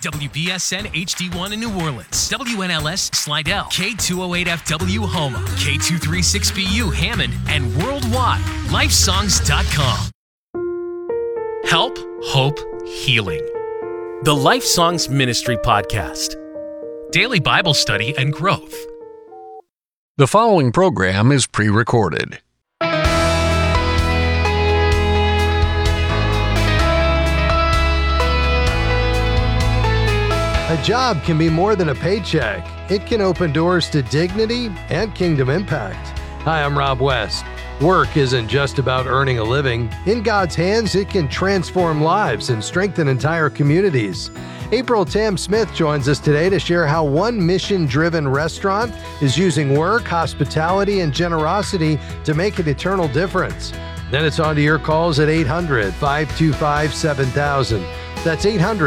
WBSN HD1 in New Orleans, WNLS Slidell, K208FW Houma, K236BU Hammond, and worldwide, lifesongs.com. Help, Hope, Healing. The Life Songs Ministry Podcast. Daily Bible study and growth. The following program is pre-recorded. A job can be more than a paycheck. It can open doors to dignity and kingdom impact. Hi, I'm Rob West. Work isn't just about earning a living. In God's hands, it can transform lives and strengthen entire communities. April Tam Smith joins us today to share how one mission-driven restaurant is using work, hospitality, and generosity to make an eternal difference. Then it's on to your calls at 800-525-7000. That's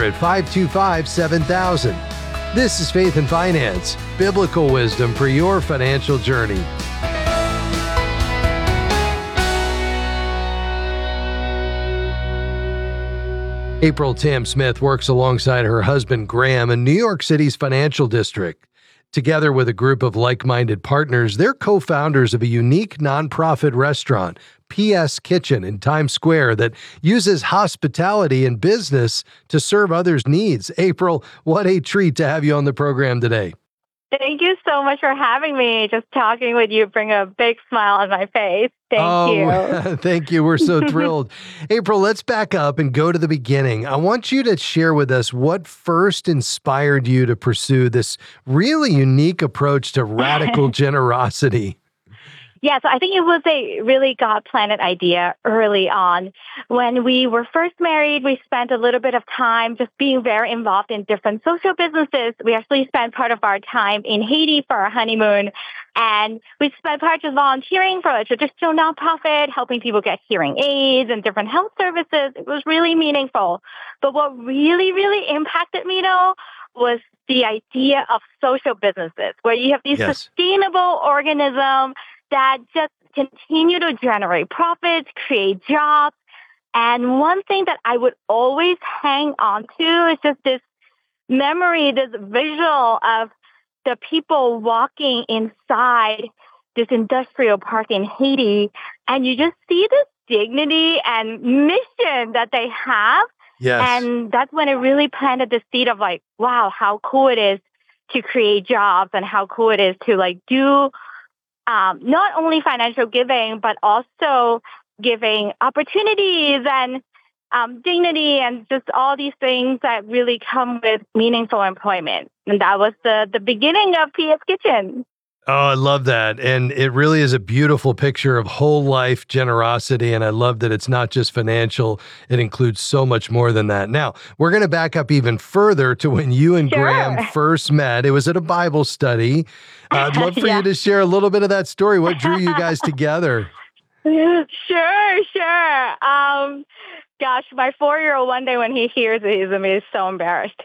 800-525-7000. This is Faith and Finance, biblical wisdom for your financial journey. April Tam Smith works alongside her husband Graham in New York City's financial district. Together with a group of like-minded partners, they're co-founders of a unique nonprofit restaurant, PS Kitchen in Times Square, that uses hospitality and business to serve others' needs. April, what a treat to have you on the program today. Thank you so much for having me. Just talking with you bring a big smile on my face. Thank you. Thank you. We're so thrilled. April, let's back up and go to the beginning. I want you to share with us what first inspired you to pursue this really unique approach to radical generosity. Yeah, so I think it was a really God-planted idea early on. When we were first married, we spent a little bit of time just being very involved in different social businesses. We actually spent part of our time in Haiti for our honeymoon, and we spent part just volunteering for a traditional nonprofit, helping people get hearing aids and different health services. It was really meaningful. But what really, really impacted me, though, was the idea of social businesses, where you have these sustainable organisms that just continue to generate profits, create jobs. And one thing that I would always hang on to is just this memory, this visual of the people walking inside this industrial park in Haiti. And you just see this dignity and mission that they have. Yes. And that's when it really planted the seed of like, wow, how cool it is to create jobs and how cool it is to like do not only financial giving, but also giving opportunities and dignity and just all these things that really come with meaningful employment. And that was the beginning of PS Kitchen. Oh, I love that. And it really is a beautiful picture of whole life generosity. And I love that it's not just financial. It includes so much more than that. Now, we're going to back up even further to when you and Graham first met. It was at a Bible study. I'd love for you to share a little bit of that story. What drew you guys together? Sure. Gosh, my 4-year-old, one day when he hears it, he's going to be so embarrassed.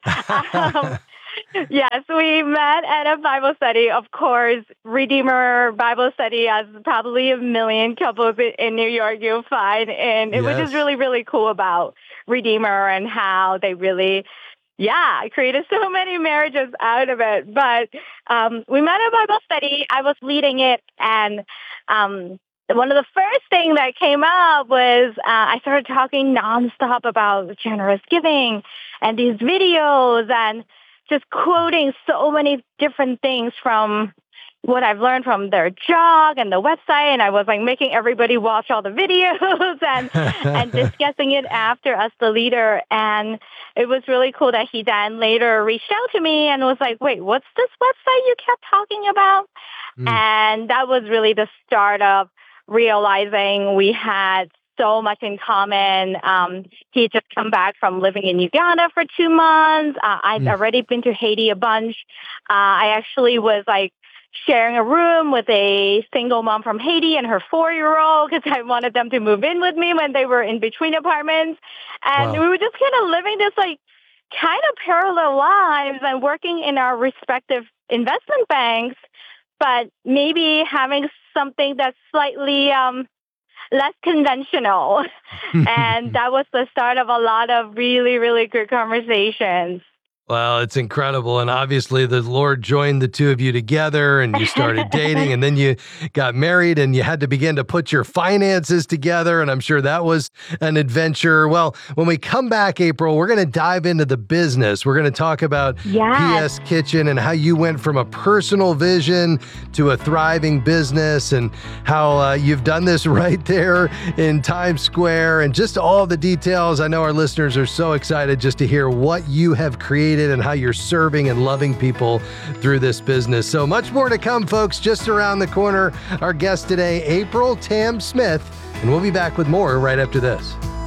Yes, we met at a Bible study. Of course, Redeemer Bible Study, as probably a million couples in New York you'll find. And it was just really, really cool about Redeemer and how they really, created so many marriages out of it. But we met at a Bible study. I was leading it. And one of the first things that came up was I started talking nonstop about generous giving and these videos and just quoting so many different things from what I've learned from their blog and the website. And I was like making everybody watch all the videos and discussing it after us, the leader. And it was really cool that he then later reached out to me and was like, wait, what's this website you kept talking about? And that was really the start of realizing we had so much in common. He had just come back from living in Uganda for 2 months. I'd already been to Haiti a bunch. I actually was like sharing a room with a single mom from Haiti and her 4-year-old because I wanted them to move in with me when they were in between apartments. And we were just kind of living this like kind of parallel lives and working in our respective investment banks, but maybe having something that's slightly less conventional. And that was the start of a lot of really, really good conversations. Well, it's incredible. And obviously the Lord joined the two of you together and you started dating and then you got married and you had to begin to put your finances together. And I'm sure that was an adventure. Well, when we come back, April, we're going to dive into the business. We're going to talk about PS Kitchen and how you went from a personal vision to a thriving business and how you've done this right there in Times Square and just all the details. I know our listeners are so excited just to hear what you have created and how you're serving and loving people through this business. So much more to come, folks, just around the corner. Our guest today, April Tam Smith, and we'll be back with more right after this.